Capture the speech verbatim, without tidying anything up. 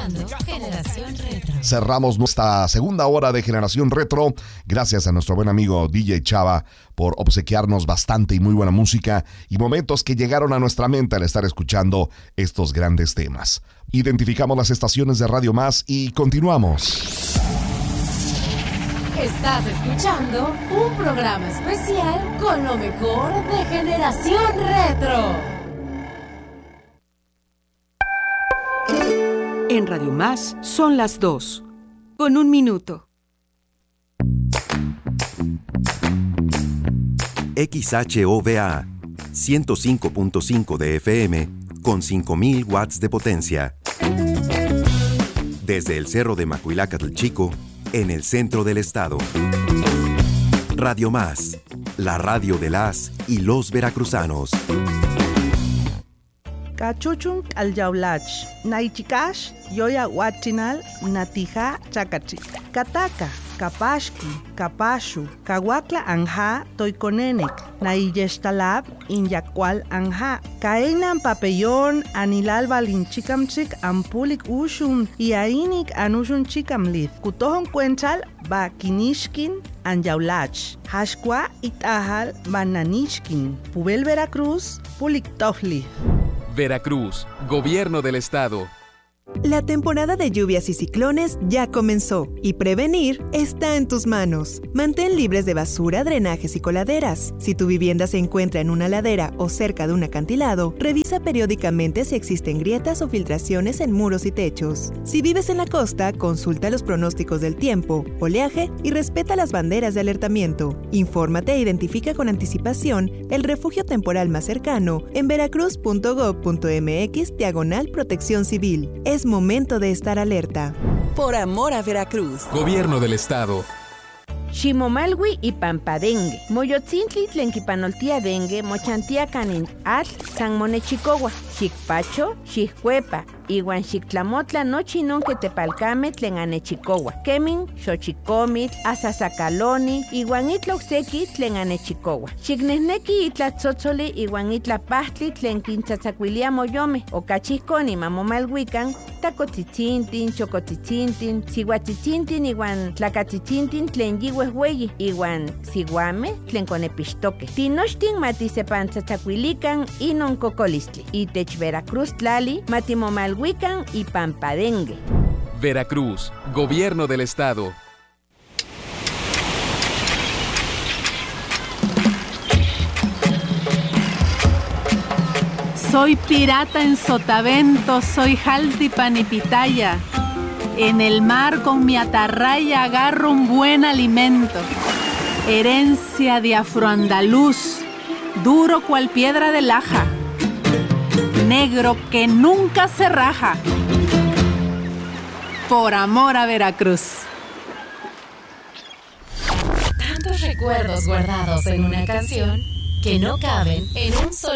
escuchando Generación Retro. Cerramos nuestra segunda hora de Generación Retro. Gracias a nuestro buen amigo D J Chava por obsequiarnos bastante y muy buena música y momentos que llegaron a nuestra mente al estar escuchando estos grandes temas. Identificamos las estaciones de Radio Más y continuamos. Estás escuchando un programa especial con lo mejor de Generación Retro. En Radio Más son las dos, con un minuto. X H O V A, ciento cinco punto cinco de F M, con cinco mil watts de potencia. Desde el Cerro de Macuilacatl Chico, en el centro del estado. Radio Más, la radio de las y los veracruzanos. Cachuchun alyaulach, naichikash, yoya huachinal, natija chakachi, kataka, kapashki, kapashu, kawakla anja, toikonenek, naiyeshtalab, inyakwal anja, kaenan papellón, anilal balinchikamchik, ampulik ushun, iainik anushun chikamlith, kutohon cuenchal, ba kinishkin, anyaulach, hashkwa itahal, bananishkin, pubel Veracruz, pulik tofli. Veracruz, Gobierno del Estado. La temporada de lluvias y ciclones ya comenzó y prevenir está en tus manos. Mantén libres de basura, drenajes y coladeras. Si tu vivienda se encuentra en una ladera o cerca de un acantilado, revisa periódicamente si existen grietas o filtraciones en muros y techos. Si vives en la costa, consulta los pronósticos del tiempo, oleaje y respeta las banderas de alertamiento. Infórmate e identifica con anticipación el refugio temporal más cercano en veracruz punto gob punto mx diagonal protección civil. Es momento de estar alerta. Por amor a Veracruz. Gobierno del Estado. Ximomalwi y Pampadengue. Moyotzintli tlenquipanoltia dengue, mochantia canin atl, San Monechicohua, Xicpacho, Xiccuepa, iwan Xictlamotla nochi nonque tepalcame tlen anechicohua. Kemin, Xochicomitl, Asasacaloni, iwan itla ocseki tlen anechicohua. Xicnehneki itla tzotzoli iwan itla pahtli tlen quintzatzacuilia moyome, ocachihconi mamomalhuican, tacotitzintin, chocotitzintin, sihuatitzintin iwan tlacatitzintin tlen yihuehueyi, iwan siguame tlen conepixtoque. Tinochtin matisepantzatzacuilican inon cocolistli. Itech Veracruz tlali matimomalhuican y Pampadengue. Veracruz, Gobierno del Estado. Soy pirata en Sotavento, soy Jaltipan y Pitaya. En el mar con mi atarraya agarro un buen alimento. Herencia de afroandaluz, duro cual piedra de laja. Negro que nunca se raja. Por amor a Veracruz. Tantos recuerdos guardados en una canción que no caben en un solo